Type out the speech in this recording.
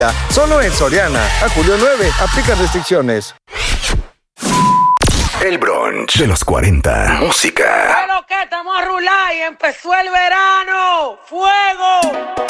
Solo en Soriana. A julio 9. Aplica restricciones. El brunch de los 40. Música. Bueno, que estamos a rular y empezó el verano. ¡Fuego!